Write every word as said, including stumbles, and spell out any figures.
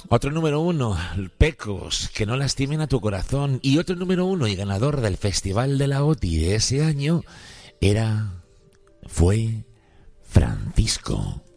Otro número uno, Pecos, que no lastimen a tu corazón. Y otro número uno y ganador del Festival de la O T I de ese año era, fue Francisco.